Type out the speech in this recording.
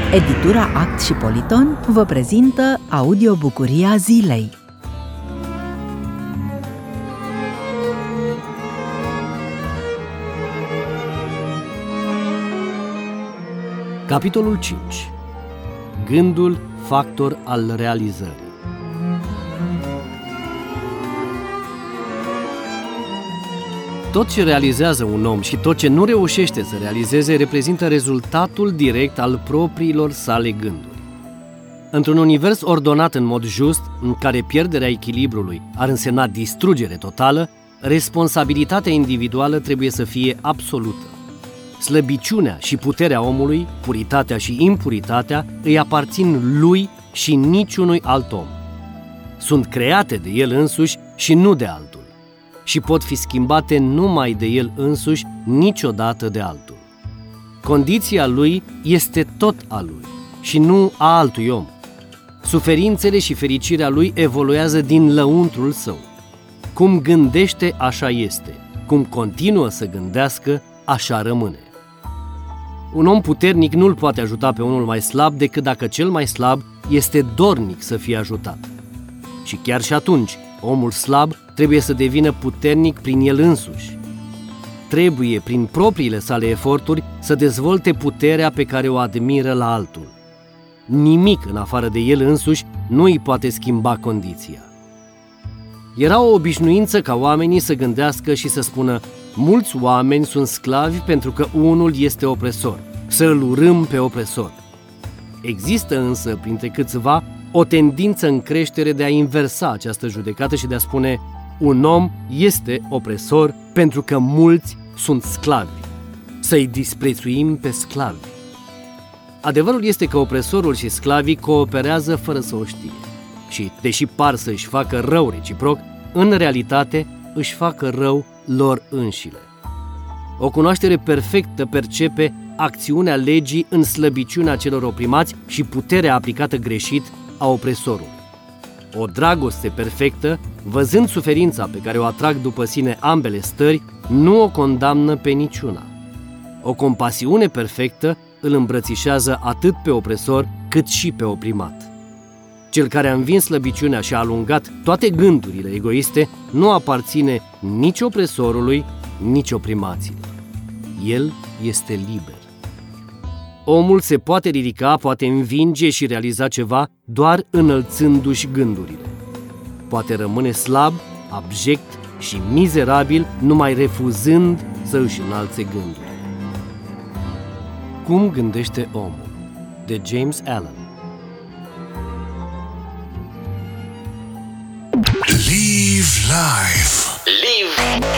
Editura Act și Politon vă prezintă audiobucuria zilei. Capitolul 5. Gândul, factor al realizării. Tot ce realizează un om și tot ce nu reușește să realizeze reprezintă rezultatul direct al propriilor sale gânduri. Într-un univers ordonat în mod just, în care pierderea echilibrului ar însemna distrugere totală, responsabilitatea individuală trebuie să fie absolută. Slăbiciunea și puterea omului, puritatea și impuritatea, îi aparțin lui și niciunui alt om. Sunt create de el însuși și nu de altul. Și pot fi schimbate numai de el însuși, niciodată de altul. Condiția lui este tot a lui și nu a altui om. Suferințele și fericirea lui evoluează din lăuntrul său. Cum gândește, așa este. Cum continuă să gândească, așa rămâne. Un om puternic nu-l poate ajuta pe unul mai slab decât dacă cel mai slab este dornic să fie ajutat. Și chiar și atunci, omul slab trebuie să devină puternic prin el însuși. Trebuie, prin propriile sale eforturi, să dezvolte puterea pe care o admiră la altul. Nimic în afară de el însuși nu îi poate schimba condiția. Era o obișnuință ca oamenii să gândească și să spună: mulți oameni sunt sclavi pentru că unul este opresor, să îl urâm pe opresor. Există însă, printre câțiva, o tendință în creștere de a inversa această judecată și de a spune: un om este opresor pentru că mulți sunt sclavi. Să-i disprețuim pe sclavi. Adevărul este că opresorul și sclavii cooperează fără să o știe. Și, deși par să-și facă rău reciproc, în realitate își facă rău lor înșile. O cunoaștere perfectă percepe acțiunea legii în slăbiciunea celor oprimați și puterea aplicată greșit a opresorului. O dragoste perfectă, văzând suferința pe care o atrag după sine ambele stări, nu o condamnă pe niciuna. O compasiune perfectă îl îmbrățișează atât pe opresor cât și pe oprimat. Cel care a învins slăbiciunea și a alungat toate gândurile egoiste nu aparține nici opresorului, nici oprimaților. El este liber. Omul se poate ridica, poate învinge și realiza ceva doar înălțându-și gândurile. Poate rămâne slab, abject și mizerabil numai refuzând să își înalțe gândurile. Cum gândește omul? De James Allen. Live life. Live